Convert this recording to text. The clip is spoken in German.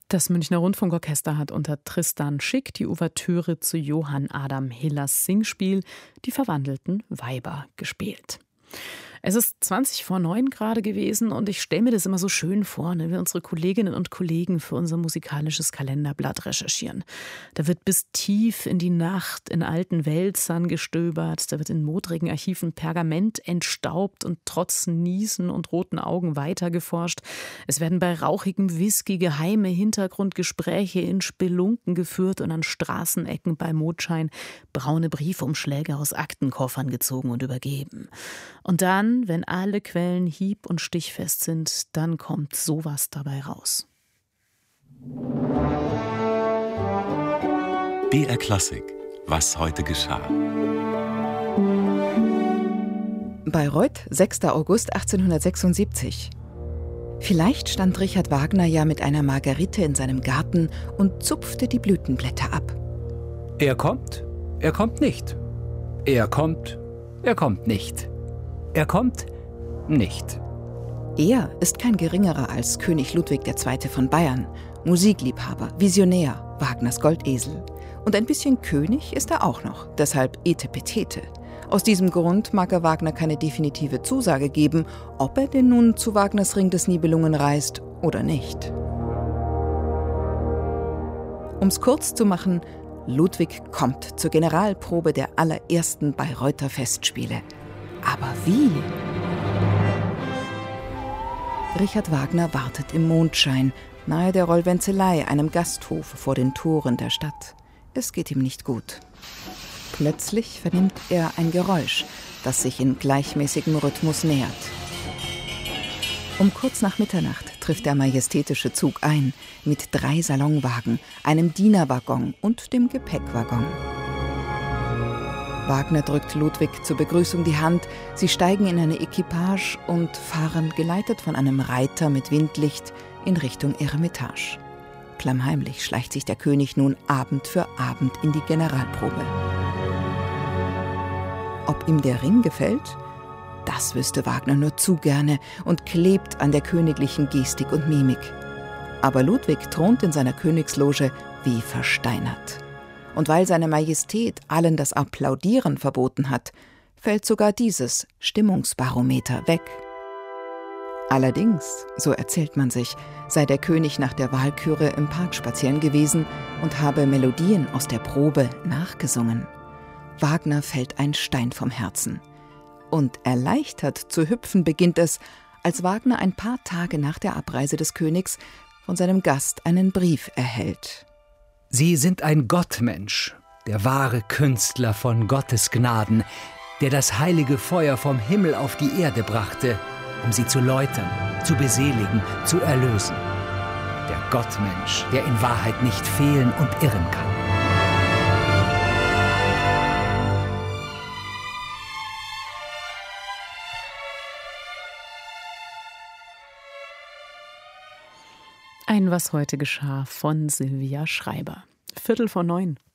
Das Münchner Rundfunkorchester hat unter Tristan Schick die Ouvertüre zu Johann Adam Hillers Singspiel Die verwandelten Weiber gespielt. Es ist 8:20 gerade gewesen und ich stelle mir das immer so schön vor, wenn wir unsere Kolleginnen und Kollegen für unser musikalisches Kalenderblatt recherchieren. Da wird bis tief in die Nacht in alten Wälzern gestöbert, da wird in modrigen Archiven Pergament entstaubt und trotz Niesen und roten Augen weitergeforscht. Es werden bei rauchigem Whisky geheime Hintergrundgespräche in Spelunken geführt und an Straßenecken bei Mondschein braune Briefumschläge aus Aktenkoffern gezogen und übergeben. Und dann, wenn alle Quellen hieb- und stichfest sind, dann kommt sowas dabei raus. BR Klassik. Was heute geschah. Bayreuth, 6. August 1876. Vielleicht stand Richard Wagner ja mit einer Margerite in seinem Garten und zupfte die Blütenblätter ab. Er kommt nicht. Er kommt nicht. Er kommt nicht. Er ist kein geringerer als König Ludwig II. Von Bayern, Musikliebhaber, Visionär, Wagners Goldesel. Und ein bisschen König ist er auch noch, deshalb Etepetete. Aus diesem Grund mag er Wagner keine definitive Zusage geben, ob er denn nun zu Wagners Ring des Nibelungen reist oder nicht. Um's kurz zu machen, Ludwig kommt zur Generalprobe der allerersten Bayreuther Festspiele. Aber wie? Richard Wagner wartet im Mondschein, nahe der Rollwenzelei, einem Gasthof vor den Toren der Stadt. Es geht ihm nicht gut. Plötzlich vernimmt er ein Geräusch, das sich in gleichmäßigem Rhythmus nähert. Um kurz nach Mitternacht trifft der majestätische Zug ein, mit 3 Salonwagen, einem Dienerwaggon und dem Gepäckwaggon. Wagner drückt Ludwig zur Begrüßung die Hand, sie steigen in eine Equipage und fahren, geleitet von einem Reiter mit Windlicht, in Richtung Eremitage. Klammheimlich schleicht sich der König nun Abend für Abend in die Generalprobe. Ob ihm der Ring gefällt? Das wüsste Wagner nur zu gerne und klebt an der königlichen Gestik und Mimik. Aber Ludwig thront in seiner Königsloge wie versteinert. Und weil seine Majestät allen das Applaudieren verboten hat, fällt sogar dieses Stimmungsbarometer weg. Allerdings, so erzählt man sich, sei der König nach der Walküre im Park spazieren gewesen und habe Melodien aus der Probe nachgesungen. Wagner fällt ein Stein vom Herzen. Und erleichtert zu hüpfen beginnt es, als Wagner ein paar Tage nach der Abreise des Königs von seinem Gast einen Brief erhält. Sie sind ein Gottmensch, der wahre Künstler von Gottes Gnaden, der das heilige Feuer vom Himmel auf die Erde brachte, um sie zu läutern, zu beseligen, zu erlösen. Der Gottmensch, der in Wahrheit nicht fehlen und irren kann. Ein Was heute geschah von Silvia Schreiber. 8:45.